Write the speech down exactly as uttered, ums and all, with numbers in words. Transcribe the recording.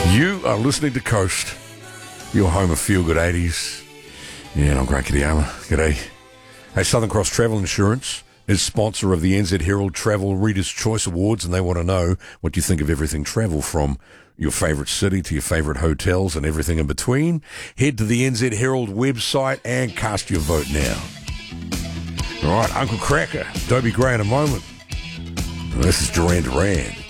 You are listening to Coast, your home of feel-good eighties. Yeah, and I'm Grant Kitayama. G'day. Hey, Southern Cross Travel Insurance is sponsor of the N Z Herald Travel Readers' Choice Awards, and they want to know what you think of everything travel, from your favourite city to your favourite hotels and everything in between. Head to the N Z Herald website and cast your vote now. All right, Uncle Cracker, Dobie Gray in a moment. This is Duran Duran.